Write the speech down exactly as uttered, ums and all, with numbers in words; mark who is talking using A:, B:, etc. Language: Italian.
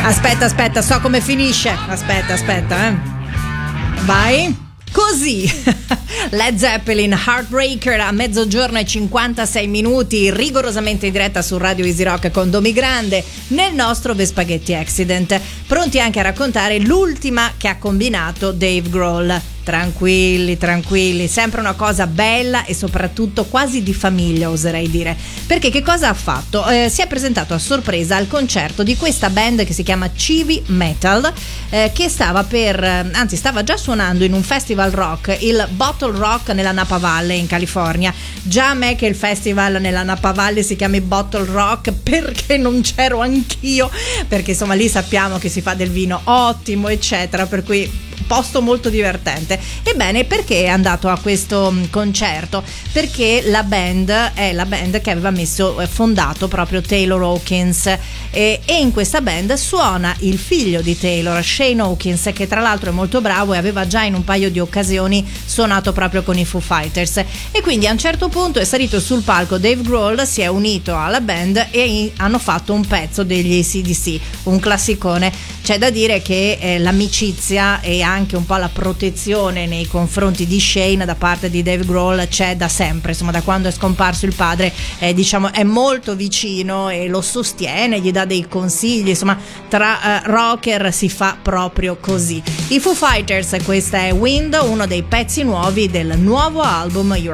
A: Aspetta, aspetta, so come finisce. Aspetta, aspetta, eh. Vai. Così. Led Zeppelin, Heartbreaker, a mezzogiorno e cinquantasei minuti, rigorosamente in diretta su Radio Easy Rock con Domi Grande nel nostro Vespaghetti Accident, pronti anche a raccontare l'ultima che ha combinato Dave Grohl. Tranquilli, tranquilli, sempre una cosa bella e soprattutto quasi di famiglia, oserei dire. Perché che cosa ha fatto? Eh, si è presentato a sorpresa al concerto di questa band che si chiama Civi Metal, eh, che stava per, anzi stava già suonando in un festival rock, il Bottle Rock nella Napa Valley in California. Già a me che il festival nella Napa Valley si chiami Bottle Rock, perché non c'ero anch'io, perché insomma lì sappiamo che si fa del vino ottimo eccetera, per cui posto molto divertente. Ebbene, perché è andato a questo concerto? Perché la band è la band che aveva messo fondato proprio Taylor Hawkins, e, e in questa band suona il figlio di Taylor, Shane Hawkins, che tra l'altro è molto bravo e aveva già in un paio di occasioni suonato proprio con i Foo Fighters. E quindi a un certo punto è salito sul palco Dave Grohl, si è unito alla band e hanno fatto un pezzo degli A C D C, un classicone. C'è da dire che eh, l'amicizia e anche un po' la protezione nei confronti di Shane da parte di Dave Grohl c'è da sempre, insomma da quando è scomparso il padre, eh, diciamo è molto vicino e lo sostiene, gli dà dei consigli, insomma tra uh, rocker si fa proprio così. I Foo Fighters, questa è Wind, uno dei pezzi nuovi del nuovo album Your